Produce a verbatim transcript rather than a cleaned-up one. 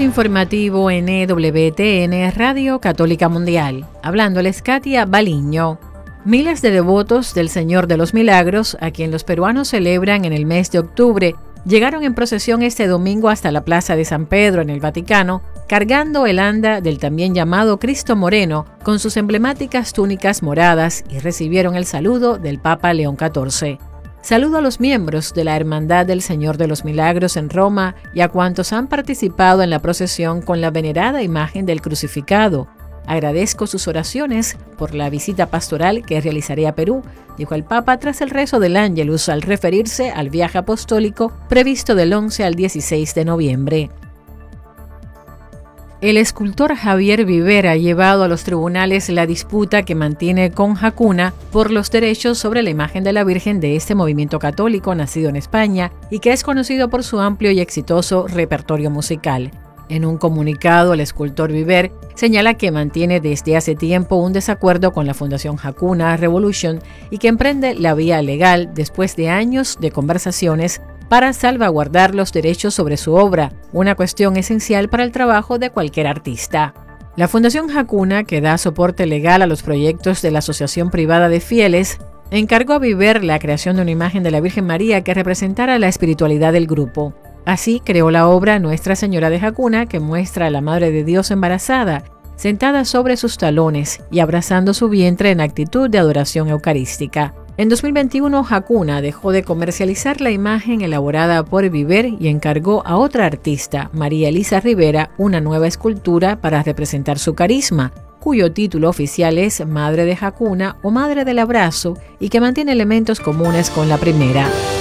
Flash informativo en E W T N Radio Católica Mundial. Hablándoles Katia Baliño. Miles de devotos del Señor de los Milagros, a quien los peruanos celebran en el mes de octubre, llegaron en procesión este domingo hasta la Plaza de San Pedro en el Vaticano, cargando el anda del también llamado Cristo Moreno con sus emblemáticas túnicas moradas y recibieron el saludo del Papa León catorce. Saludo a los miembros de la Hermandad del Señor de los Milagros en Roma y a cuantos han participado en la procesión con la venerada imagen del crucificado. Agradezco sus oraciones por la visita pastoral que realizaré a Perú, dijo el Papa tras el rezo del Ángelus al referirse al viaje apostólico previsto del once al dieciséis de noviembre. El escultor Javier Viver ha llevado a los tribunales la disputa que mantiene con Hakuna por los derechos sobre la imagen de la Virgen de este movimiento católico nacido en España y que es conocido por su amplio y exitoso repertorio musical. En un comunicado, el escultor Viver señala que mantiene desde hace tiempo un desacuerdo con la Fundación Hakuna Revolution y que emprende la vía legal después de años de conversaciones para salvaguardar los derechos sobre su obra, una cuestión esencial para el trabajo de cualquier artista. La Fundación Hakuna, que da soporte legal a los proyectos de la Asociación Privada de Fieles, encargó a Viver la creación de una imagen de la Virgen María que representara la espiritualidad del grupo. Así creó la obra Nuestra Señora de Hakuna, que muestra a la Madre de Dios embarazada, sentada sobre sus talones y abrazando su vientre en actitud de adoración eucarística. En dos mil veintiuno, Hakuna dejó de comercializar la imagen elaborada por Viver y encargó a otra artista, María Elisa Rivera, una nueva escultura para representar su carisma, cuyo título oficial es Madre de Hakuna o Madre del Abrazo y que mantiene elementos comunes con la primera.